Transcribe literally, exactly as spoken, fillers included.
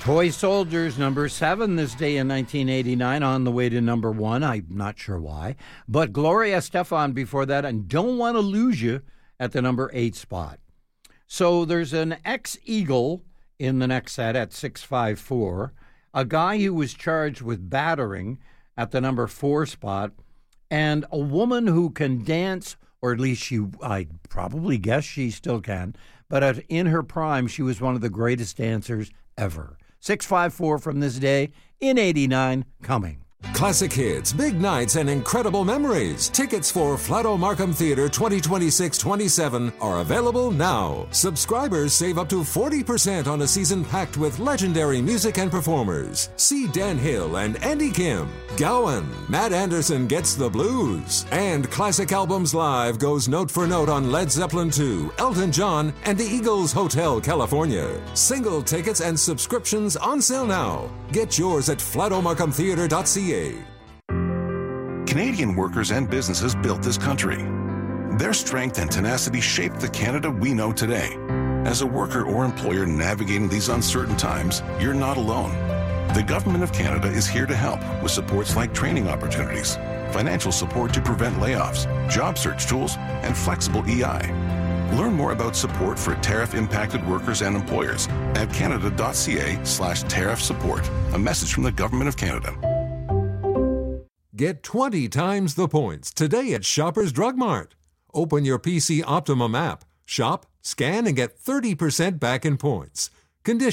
Toy Soldiers, number seven this day in nineteen eighty-nine, on the way to number one. I'm not sure why. But Gloria Estefan before that, and Don't Want to Lose You at the number eight spot. So there's an ex-Eagle in the next set at six five four, a guy who was charged with battering at the number four spot, and a woman who can dance, or at least she, I probably guess she still can, but at, in her prime, she was one of the greatest dancers ever. six five four from this day in eighty-nine coming. Classic hits, big nights, and incredible memories. Tickets for Flato Markham Theatre twenty twenty-six twenty-seven are available now. Subscribers save up to forty percent on a season packed with legendary music and performers. See Dan Hill and Andy Kim. Gowan, Matt Anderson Gets the Blues. And Classic Albums Live goes note for note on Led Zeppelin two, Elton John, and the Eagles Hotel California. Single tickets and subscriptions on sale now. Get yours at flato markham theatre dot c a. Canadian workers and businesses built this country. Their strength and tenacity shaped the Canada we know today. As a worker or employer navigating these uncertain times, you're not alone. The Government of Canada is here to help with supports like training opportunities, financial support to prevent layoffs, job search tools, and flexible E I. Learn more about support for tariff-impacted workers and employers at canada dot c a slash tariff support. A message from the Government of Canada. Get twenty times the points today at Shoppers Drug Mart. Open your P C Optimum app, shop, scan, and get thirty percent back in points. Conditions